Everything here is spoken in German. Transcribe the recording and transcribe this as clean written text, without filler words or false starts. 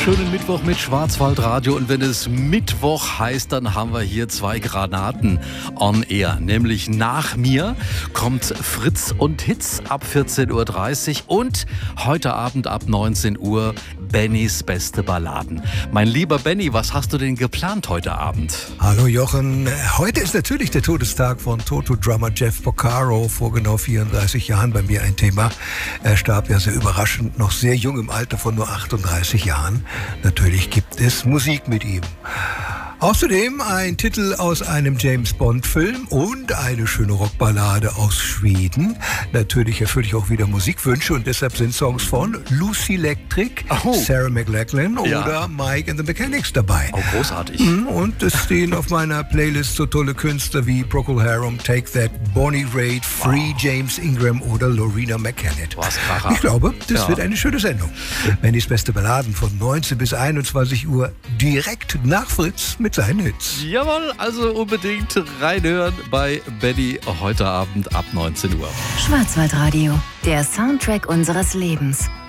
Schönen Mittwoch mit Schwarzwaldradio, und wenn es Mittwoch heißt, dann haben wir hier zwei Granaten on air. Nämlich nach mir kommt Fritz und Hits ab 14.30 Uhr und heute Abend ab 19 Uhr Bennys beste Balladen. Mein lieber Benny, was hast du denn geplant heute Abend? Hallo Jochen, heute ist natürlich der Todestag von Toto-Drummer Jeff Porcaro. Vor genau 34 Jahren bei mir ein Thema. Er starb ja sehr überraschend, noch sehr jung im Alter von nur 38 Jahren. Natürlich gibt es Musik mit ihm. Außerdem ein Titel aus einem James-Bond-Film und eine schöne Rockballade aus Schweden. Natürlich erfülle ich auch wieder Musikwünsche und deshalb sind Songs von Lucy Electric, Sarah McLachlan oder Mike and the Mechanics dabei. Oh, großartig. Und es stehen auf meiner Playlist so tolle Künstler wie Procol Harum, Take That, Bonnie Raitt, Free, James Ingram oder Lorena McKennitt. Was Kracher. Ich glaube, das wird eine schöne Sendung. Bennys beste Balladen von 19 bis 21 Uhr direkt nach Fritz mit seinen Hits. Jawohl, also unbedingt reinhören bei Benny heute Abend ab 19 Uhr. Schwarzwaldradio, der Soundtrack unseres Lebens.